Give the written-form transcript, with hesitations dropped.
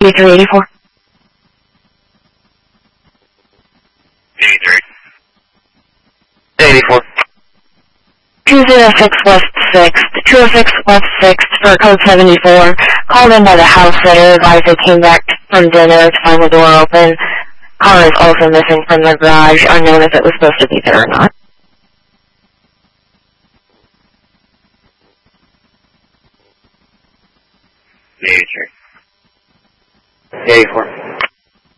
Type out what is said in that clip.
B384. 83. 84. 206 West 6th, 206 West 6th for code 74. Called in by the house sitter, advised they came back from dinner to find the door open. Car is also missing from the garage, unknown if it was supposed to be there or not. 83. 84.